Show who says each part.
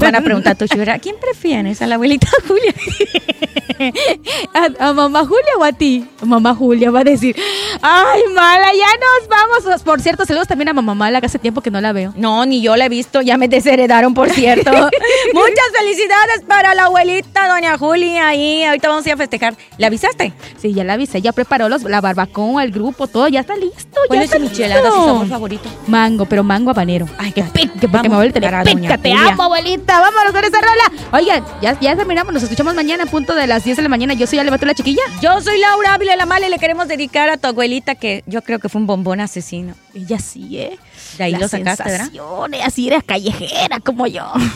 Speaker 1: van a preguntar tu ¿a quién prefieres? ¿A la abuelita Julia?
Speaker 2: ¿A mamá Julia o a ti? Mamá Julia va a decir, ay, Mala, ya nos vamos. Por cierto, saludos también a mamá Mala, que hace tiempo que no la veo.
Speaker 1: No, ni yo la he visto, ya me desheredaron, por cierto. Muchas felicidades para la abuelita, doña Julia, ahí ahorita vamos a ir a festejar. ¿Le avisaste?
Speaker 2: Sí, ya la avisé, ya preparó la barbacoa, el grupo, todo, ya está listo.
Speaker 1: ¿Cuál
Speaker 2: ya
Speaker 1: es su
Speaker 2: está
Speaker 1: michelada,
Speaker 2: listo.
Speaker 1: su sabor favorito?
Speaker 2: Mango, pero mango habanero.
Speaker 1: Ay,
Speaker 2: que pique, porque
Speaker 1: vamos
Speaker 2: me vuelve a
Speaker 1: para
Speaker 2: tener
Speaker 1: doña
Speaker 2: pica. Te
Speaker 1: Julia.
Speaker 2: amo, abuelita, vámonos con esa rola. Oigan, ya terminamos, nos escuchamos mañana a punto de las 10 de la mañana. Yo soy Ale Matula Chiquilla.
Speaker 1: Yo soy Laura Ávila La Mala y le queremos dedicar a tu abuelita, que yo creo que fue un bombón asesino.
Speaker 2: Ella sí,
Speaker 1: De ahí
Speaker 2: Las
Speaker 1: lo sacaste, ¿verdad?
Speaker 2: sensaciones, así eres callejera como yo.